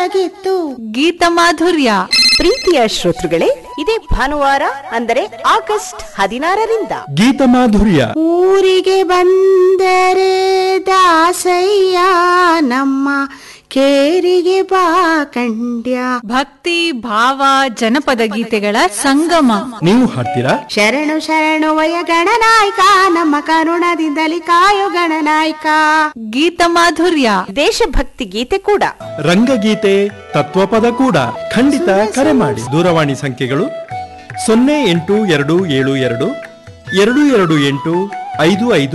ಬೆಳಗಿತ್ತು. ಗೀತ ಮಾಧುರ್ಯ. ಪ್ರೀತಿಯ ಶ್ರೋತೃಗಳೇ, ಇದೇ ಭಾನುವಾರ ಅಂದರೆ ಆಗಸ್ಟ್ 16ರಿಂದ ಗೀತ ಮಾಧುರ್ಯ. ಊರಿಗೆ ಬಂದರೆ ದಾಸಯ್ಯ ನಮ್ಮ ಕೇರಿಗೆ ಬಾ ಕಂಡ್ಯ. ಭಕ್ತಿ ಭಾವ ಜನಪದ ಗೀತೆಗಳ ಸಂಗಮ. ನೀವು ಹಾಡ್ತೀರಾ? ಶರಣು ಶರಣು ವಯ ಗಣನಾಯಕ ನಮ್ಮ ಕರುಣದಿಂದಲಿ ಕಾಯೋ ಗಣನಾಯಕ. ಗೀತ ಮಾಧುರ್ಯ. ದೇಶಭಕ್ತಿ ಗೀತೆ ಕೂಡ, ರಂಗಗೀತೆ, ತತ್ವಪದ ಕೂಡ. ಖಂಡಿತ ಕರೆ ಮಾಡಿ. ದೂರವಾಣಿ ಸಂಖ್ಯೆಗಳು 082272228555